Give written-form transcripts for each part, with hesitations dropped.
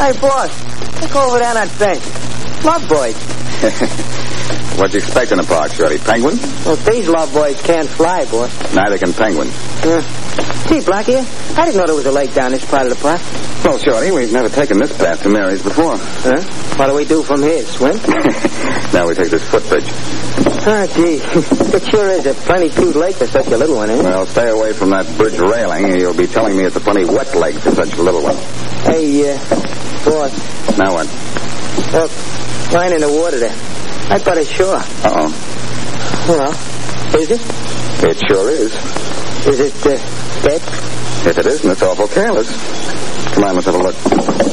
Hey, boss, look over there on that bench. Love boys. What you expect in the park, Shorty? Penguin? Well, these love boys can't fly, boss. Neither can penguins. Gee, Blackie, I didn't know there was a lake down this part of the park. Well, Shorty, we've never taken this path to Mary's before. Huh? What do we do from here, swim? Now we take this footbridge. Oh, gee. It sure is a plenty cute lake for such a little one, isn't it? Well, stay away from that bridge railing. You'll be telling me it's a plenty wet lake for such a little one. Hey, boss. Now what? Look, lying in the water there. I thought it's sure. Uh-oh. Well, is it? It sure is. Is it, dead? If it isn't, it's awful careless. Come on, let's have a look.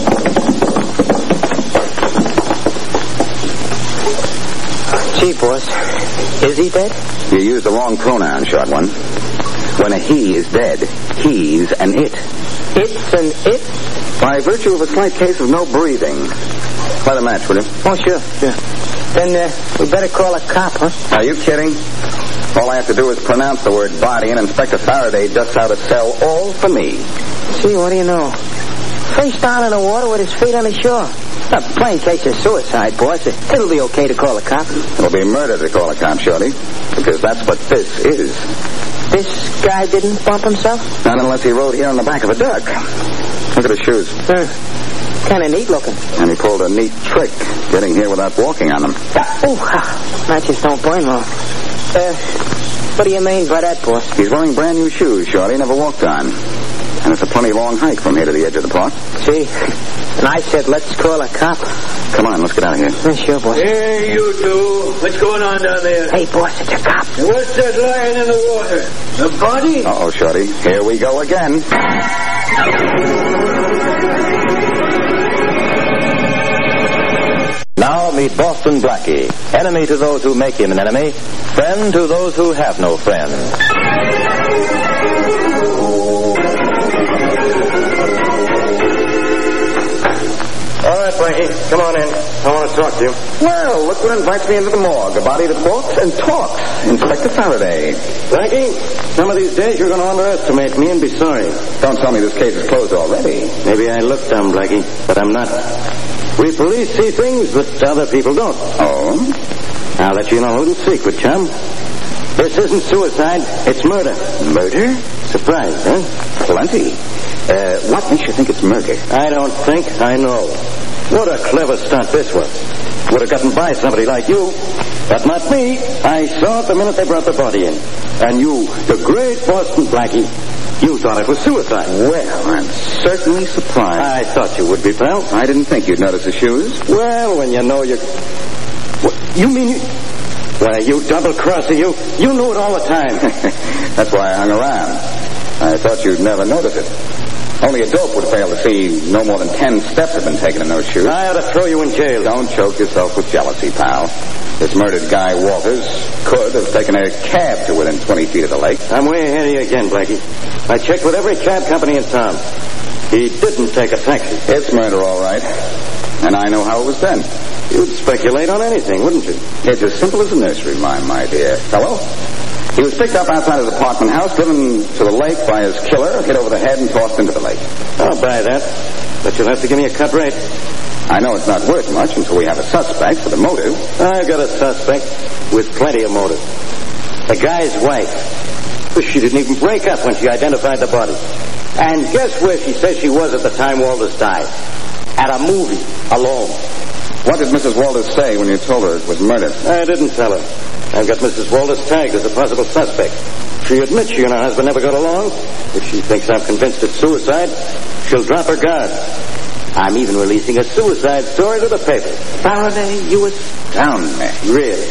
Gee, boss, is he dead? You used the wrong pronoun, short one. When a he is dead, he's an it. It's an it? By virtue of a slight case of no breathing. Light a match, will you? Oh, sure. Then, we better call a cop, huh? Are you kidding? All I have to do is pronounce the word body, and Inspector Faraday dusts out a cell all for me. Gee, what do you know? Face down in the water with his feet on the shore. A plain case of suicide, boss. It'll be okay to call a cop. It'll be murder to call a cop, Shorty, because that's what this is. This guy didn't bump himself? Not unless he rode here on the back of a duck. Look at his shoes. Kind of neat looking. And he pulled a neat trick, getting here without walking on them. Matches don't burn well. What do you mean by that, boss? He's wearing brand new shoes, Shorty, never walked on. And it's a plenty long hike from here to the edge of the park. See? And I said, let's call a cop. Come on, let's get out of here. Sure, boss. Hey, you two. What's going on down there? Hey, boss, it's a cop. What's that lying in the water? The body? Uh-oh, Shorty. Here we go again. Now meet Boston Blackie, enemy to those who make him an enemy, friend to those who have no friend. All right, Blackie, come on in. I want to talk to you. Well, look what invites me into the morgue. A body that walks and talks. Inspector Faraday. Blackie, some of these days you're going to underestimate me and be sorry. Don't tell me this case is closed already. Maybe I look dumb, Blackie, but I'm not. We police see things that other people don't. Oh? I'll let you know a little secret, chum. This isn't suicide, it's murder. Murder? Surprise, huh? Plenty. What makes you think it's murder? I don't think, I know. What a clever stunt this was. Would have gotten by somebody like you, but not me. I saw it the minute they brought the body in. And you, the great Boston Blackie, you thought it was suicide. Well, I'm certainly surprised. I thought you would be, pal. I didn't think you'd notice the shoes. Well, when you know you... What, you mean you... Why, you double-crosser, you knew it all the time. That's why I hung around. I thought you'd never notice it. Only a dope would fail to see no more than 10 steps have been taken in those shoes. I ought to throw you in jail. Don't choke yourself with jealousy, pal. This murdered guy, Walters, could have taken a cab to within 20 feet of the lake. I'm way ahead of you again, Blackie. I checked with every cab company in town. He didn't take a taxi. It's murder, all right. And I know how it was done. You'd speculate on anything, wouldn't you? It's as simple as a nursery rhyme, my dear fellow. He was picked up outside his apartment house, driven to the lake by his killer, hit over the head, and tossed into the lake. I'll buy that. But you'll have to give me a cut rate. I know it's not worth much until we have a suspect for the motive. I got a suspect with plenty of motive. The guy's wife. She didn't even break up when she identified the body. And guess where she says she was at the time Walters died? At a movie, alone. What did Mrs. Walters say when you told her it was murder? I didn't tell her. I've got Mrs. Walters tagged as a possible suspect. She admits she and her husband never got along. If she thinks I'm convinced it's suicide, she'll drop her guard. I'm even releasing a suicide story to the paper. Faraday, you astound me. Really?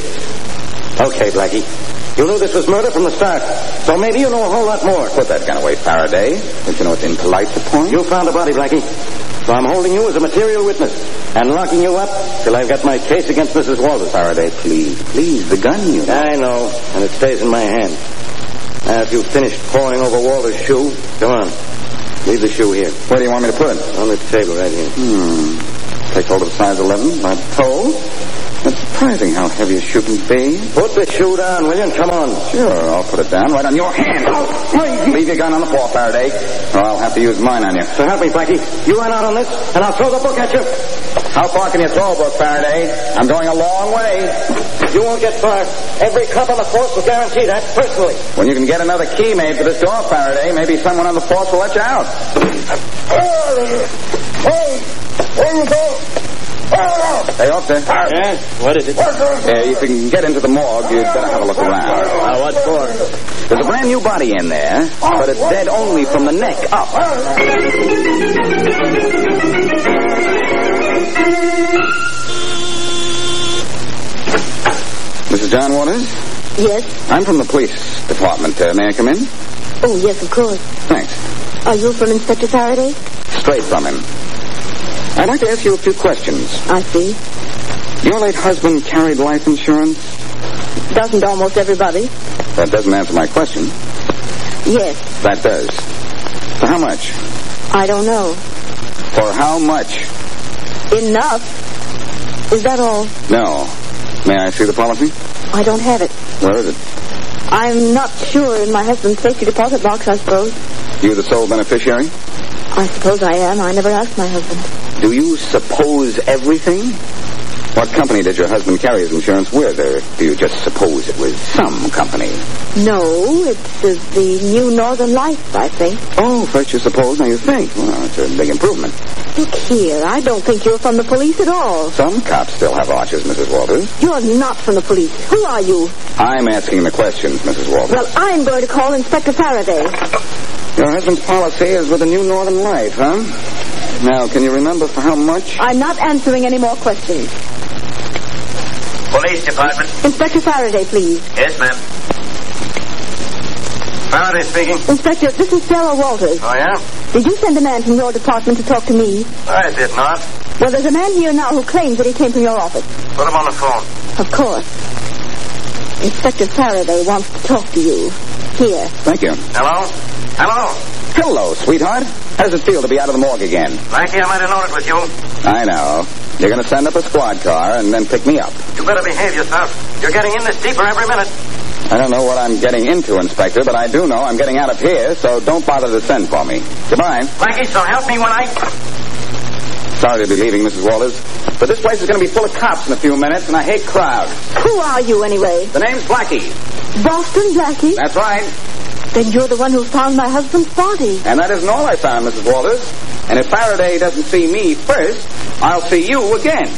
Okay, Blackie. You knew this was murder from the start, so maybe you know a whole lot more. Put that gun away, Faraday. Don't you know it's impolite to point? You found the body, Blackie. So I'm holding you as a material witness and locking you up till I've got my case against Mrs. Walters. Faraday, please, the gun, you know. I know, and it stays in my hand. Now, if you've finished pawing over Walter's shoe, come on. Leave the shoe here. Where do you want me to put it? On this table right here. Take hold of size 11 by the toe. It's surprising how heavy a shoe can be. Put the shoe down, will you? Come on. Sure, I'll put it down right on your hand. Leave your gun on the floor, Faraday, or I'll have to use mine on you. So help me, Blackie. You run out on this, and I'll throw the book at you. How far can you throw a book, Faraday? I'm going a long way. You won't get far. Every cop on the force will guarantee that, personally. When you can get another key made for this door, Faraday, maybe someone on the force will let you out. Hey, there you go. Hey, officer. Yeah? What is it? If you can get into the morgue, you'd better have a look around. What for? There's a brand new body in there, but it's dead only from the neck up. Mrs. John Waters? Yes? I'm from the police department. May I come in? Oh, yes, of course. Thanks. Are you from Inspector Faraday? Straight from him. I'd like to ask you a few questions. I see. Your late husband carried life insurance? Doesn't almost everybody? That doesn't answer my question. Yes. That does. For how much? I don't know. For how much? Enough. Is that all? No. May I see the policy? I don't have it. Where is it? I'm not sure. In my husband's safety deposit box, I suppose. You the sole beneficiary? I suppose I am. I never asked my husband. Do you suppose everything? What company did your husband carry his insurance with, or do you just suppose it was some company? No, it's the New Northern Life, I think. Oh, first you suppose, now you think. Well, it's a big improvement. Look here, I don't think you're from the police at all. Some cops still have arches, Mrs. Walters. You're not from the police. Who are you? I'm asking the questions, Mrs. Walters. Well, I'm going to call Inspector Faraday. Your husband's policy is with the New Northern Life, huh? Now, can you remember for how much? I'm not answering any more questions. Police department. Inspector Faraday, please. Yes, ma'am. Faraday speaking. Inspector, this is Sarah Walters. Oh, yeah? Did you send a man from your department to talk to me? I did not. Well, there's a man here now who claims that he came from your office. Put him on the phone. Of course. Inspector Faraday wants to talk to you. Here. Thank you. Hello? Hello? Hello, sweetheart. How does it feel to be out of the morgue again? Blackie, I might have known it was you. I know. You're going to send up a squad car and then pick me up. You better behave yourself. You're getting in this deeper every minute. I don't know what I'm getting into, Inspector, but I do know I'm getting out of here, so don't bother to send for me. Goodbye. Blackie, so help me when I... Sorry to be leaving, Mrs. Walters, but this place is going to be full of cops in a few minutes, and I hate crowds. Who are you, anyway? The name's Blackie. Boston Blackie? That's right. Then you're the one who found my husband's body. And that isn't all I found, Mrs. Walters. And if Faraday doesn't see me first, I'll see you again.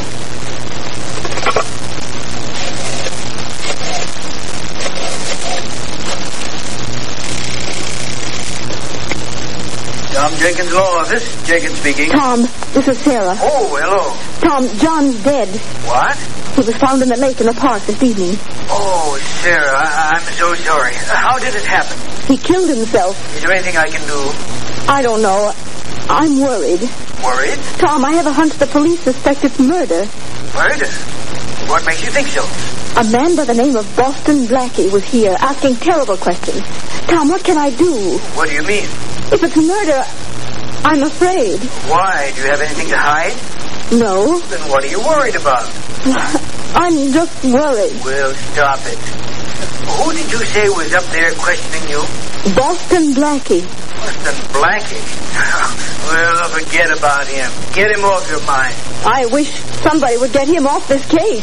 Tom Jenkins' law office. Jenkins speaking. Tom, this is Sarah. Oh, hello. Tom, John's dead. What? He was found in the lake in the park this evening. Oh, Sarah, I'm so sorry. How did it happen? He killed himself. Is there anything I can do? I don't know. I'm worried. Worried? Tom, I have a hunch the police suspect it's murder. Murder? What makes you think so? A man by the name of Boston Blackie was here asking terrible questions. Tom, what can I do? What do you mean? If it's murder, I'm afraid. Why? Do you have anything to hide? No. Then what are you worried about? I'm just worried. Well, stop it. Who did you say was up there questioning you? Boston Blackie. Boston Blackie? Well, forget about him. Get him off your mind. I wish somebody would get him off this case.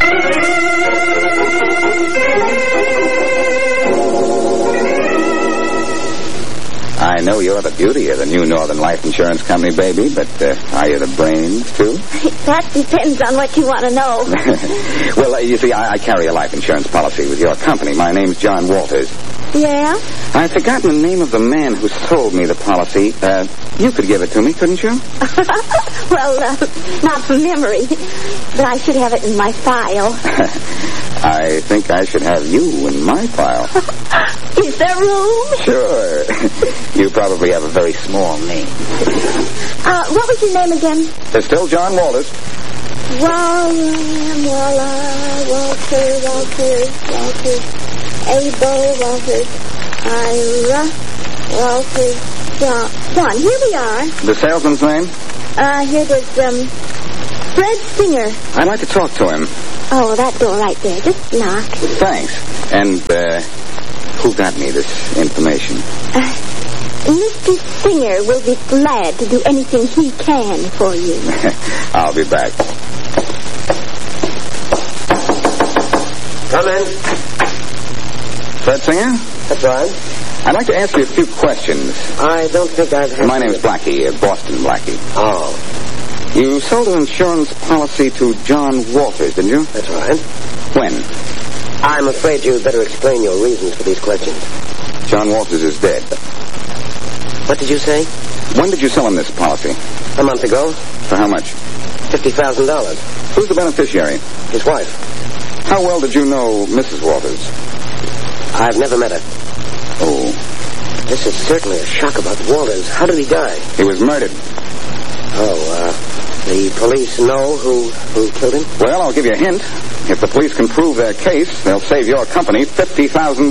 I know you're the beauty of the New Northern Life Insurance Company, baby, but are you the brains, too? That depends on what you want to know. Well, you see, I carry a life insurance policy with your company. My name's John Walters. Yeah? I've forgotten the name of the man who sold me the policy. You could give it to me, couldn't you? Well, not from memory, but I should have it in my file. I think I should have you in my file. Is there room? Sure. You probably have a very small name. What was your name again? It's still John Walters. Walter, Abel, Walters, Ira, Walters, John. Here we are. The salesman's name? Here it is, Fred Singer. I'd like to talk to him. Oh, that door right there. Just knock. Thanks. And, who got me this information? Mr. Singer will be glad to do anything he can for you. I'll be back. Come in. Fred Singer? That's right. I'd like to ask you a few questions. I don't think I've heard... My name's Blackie, Boston Blackie. Oh, You sold an insurance policy to John Walters, didn't you? that's right. When? I'm afraid you'd better explain your reasons for these questions. John Walters is dead. What did you say? When did you sell him this policy? A month ago. For how much? $50,000. Who's the beneficiary? His wife. How well did you know Mrs. Walters? I've never met her. Oh. This is certainly a shock about Walters. How did he die? He was murdered. The police know who killed him? Well, I'll give you a hint. If the police can prove their case, they'll save your company $50,000.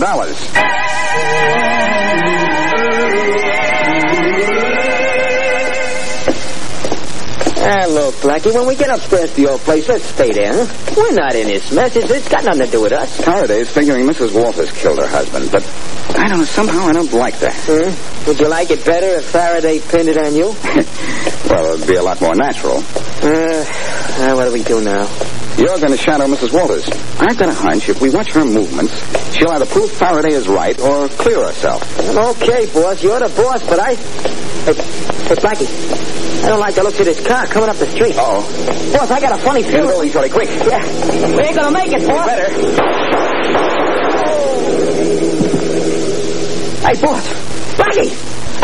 Look, Blackie, when we get upstairs to your place, let's stay there, huh? We're not in this mess. It's got nothing to do with us. Faraday's figuring Mrs. Walters killed her husband, but I don't know, somehow I don't like that. Would you like it better if Faraday pinned it on you? Well, it'd be a lot more natural. What do we do now? You're going to shadow Mrs. Walters. I've got a hunch if we watch her movements, she'll either prove Faraday is right or clear herself. Well, okay, boss. You're the boss, but I... Hey, Blackie. I don't like the looks of this car coming up the street. Uh-oh. Boss, I got a funny feeling. Go easily, quick. Yeah. We ain't gonna make it, boss. Better. Hey, boss.